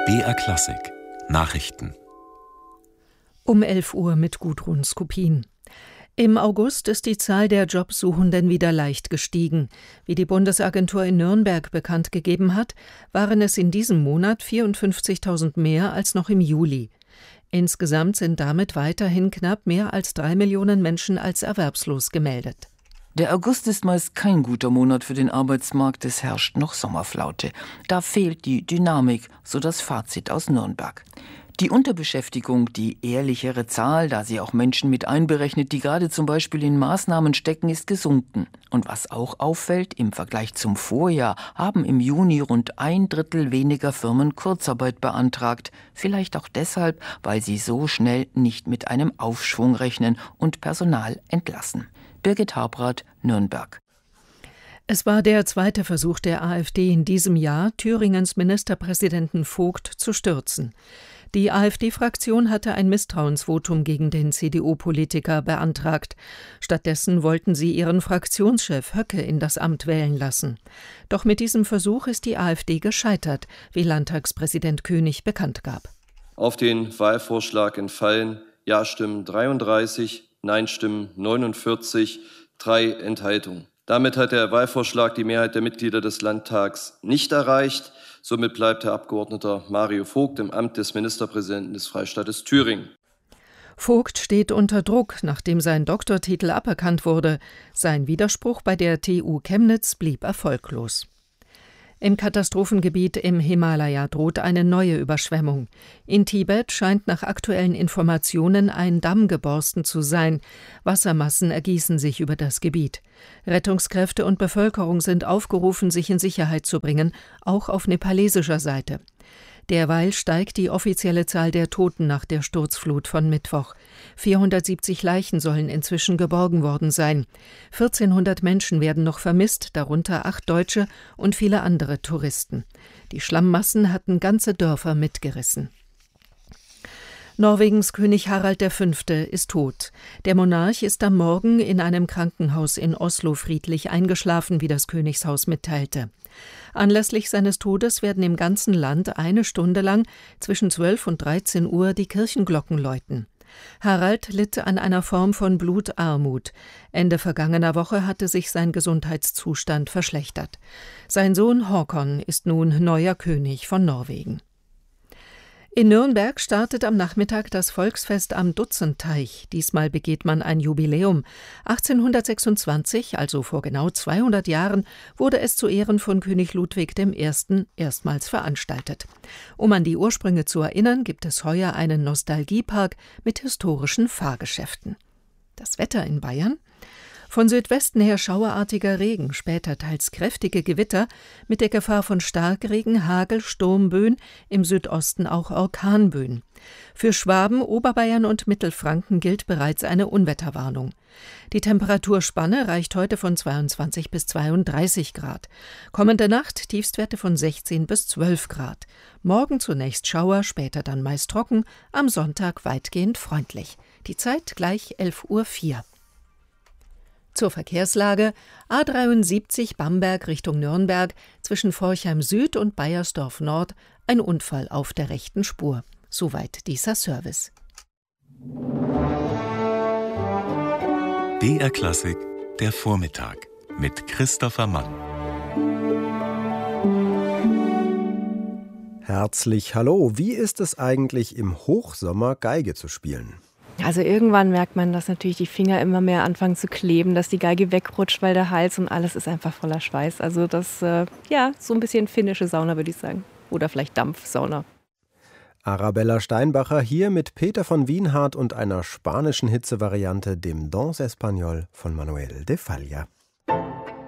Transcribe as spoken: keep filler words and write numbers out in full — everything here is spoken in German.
B R Klassik Nachrichten Um elf Uhr mit Gudrun Skopin. Im August ist die Zahl der Jobsuchenden wieder leicht gestiegen. Wie die Bundesagentur in Nürnberg bekannt gegeben hat, waren es in diesem Monat vierundfünfzigtausend mehr als noch im Juli. Insgesamt sind damit weiterhin knapp mehr als drei Millionen Menschen als erwerbslos gemeldet. Der August ist meist kein guter Monat für den Arbeitsmarkt, es herrscht noch Sommerflaute. Da fehlt die Dynamik, so das Fazit aus Nürnberg. Die Unterbeschäftigung, die ehrlichere Zahl, da sie auch Menschen mit einberechnet, die gerade zum Beispiel in Maßnahmen stecken, ist gesunken. Und was auch auffällt, im Vergleich zum Vorjahr haben im Juni rund ein Drittel weniger Firmen Kurzarbeit beantragt. Vielleicht auch deshalb, weil sie so schnell nicht mit einem Aufschwung rechnen und Personal entlassen. Birgit Habrath, Nürnberg. Es war der zweite Versuch der AfD in diesem Jahr, Thüringens Ministerpräsidenten Vogt zu stürzen. Die AfD-Fraktion hatte ein Misstrauensvotum gegen den C D U-Politiker beantragt. Stattdessen wollten sie ihren Fraktionschef Höcke in das Amt wählen lassen. Doch mit diesem Versuch ist die AfD gescheitert, wie Landtagspräsident König bekannt gab. Auf den Wahlvorschlag entfallen Ja-Stimmen dreiunddreißig, Nein-Stimmen neunundvierzig, drei Enthaltungen. Damit hat der Wahlvorschlag die Mehrheit der Mitglieder des Landtags nicht erreicht. Somit bleibt Herr Abgeordneter Mario Vogt im Amt des Ministerpräsidenten des Freistaates Thüringen. Vogt steht unter Druck, nachdem sein Doktortitel aberkannt wurde. Sein Widerspruch bei der T U Chemnitz blieb erfolglos. Im Katastrophengebiet im Himalaya droht eine neue Überschwemmung. In Tibet scheint nach aktuellen Informationen ein Damm geborsten zu sein. Wassermassen ergießen sich über das Gebiet. Rettungskräfte und Bevölkerung sind aufgerufen, sich in Sicherheit zu bringen, auch auf nepalesischer Seite. Derweil steigt die offizielle Zahl der Toten nach der Sturzflut von Mittwoch. vierhundertsiebzig Leichen sollen inzwischen geborgen worden sein. vierzehnhundert Menschen werden noch vermisst, darunter acht Deutsche und viele andere Touristen. Die Schlammmassen hatten ganze Dörfer mitgerissen. Norwegens König Harald der Fünfte ist tot. Der Monarch ist am Morgen in einem Krankenhaus in Oslo friedlich eingeschlafen, wie das Königshaus mitteilte. Anlässlich seines Todes werden im ganzen Land eine Stunde lang zwischen zwölf und dreizehn Uhr die Kirchenglocken läuten. Harald litt an einer Form von Blutarmut. Ende vergangener Woche hatte sich sein Gesundheitszustand verschlechtert. Sein Sohn Håkon ist nun neuer König von Norwegen. In Nürnberg startet am Nachmittag das Volksfest am Dutzendteich. Diesmal begeht man ein Jubiläum. achtzehnhundertsechsundzwanzig, also vor genau zweihundert Jahren, wurde es zu Ehren von König Ludwig der Erste. erstmals veranstaltet. Um an die Ursprünge zu erinnern, gibt es heuer einen Nostalgiepark mit historischen Fahrgeschäften. Das Wetter in Bayern? Von Südwesten her schauerartiger Regen, später teils kräftige Gewitter, mit der Gefahr von Starkregen, Hagel, Sturmböen, im Südosten auch Orkanböen. Für Schwaben, Oberbayern und Mittelfranken gilt bereits eine Unwetterwarnung. Die Temperaturspanne reicht heute von zweiundzwanzig bis zweiunddreißig Grad. Kommende Nacht Tiefstwerte von sechzehn bis zwölf Grad. Morgen zunächst Schauer, später dann meist trocken, am Sonntag weitgehend freundlich. Die Zeit gleich elf Uhr vier. Zur Verkehrslage: A dreiundsiebzig Bamberg Richtung Nürnberg, zwischen Forchheim Süd und Baiersdorf Nord, ein Unfall auf der rechten Spur. Soweit dieser Service. B R Klassik, der Vormittag mit Christopher Mann. Herzlich hallo. Wie ist es eigentlich im Hochsommer Geige zu spielen? Also irgendwann merkt man, dass natürlich die Finger immer mehr anfangen zu kleben, dass die Geige wegrutscht, weil der Hals und alles ist einfach voller Schweiß. Also das, äh, ja, so ein bisschen finnische Sauna, würde ich sagen. Oder vielleicht Dampfsauna. Arabella Steinbacher hier mit Peter von Wienhardt und einer spanischen Hitzevariante, dem Danse Espagnol von Manuel de Falla.